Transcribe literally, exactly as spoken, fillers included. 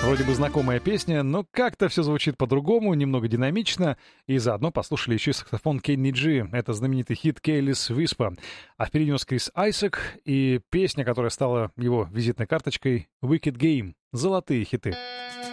Вроде бы знакомая песня, но как-то все звучит по-другому, немного динамично, и заодно послушали еще и саксофон Кенни Джи. Это знаменитый хит «Careless Whisper». А впереди у нас Крис Айсек и песня, которая стала его визитной карточкой «Wicked Game» — «Золотые хиты».